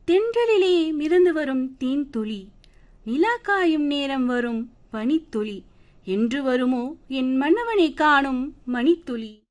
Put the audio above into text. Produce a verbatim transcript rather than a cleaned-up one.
தென்றலிலே மிதந்து வரும் தேன் துளி, நிலா காயும் நேரம் வரும் பனித்துளி, என்று வருமோ என் மன்னவனை காணும் மணித்துளி.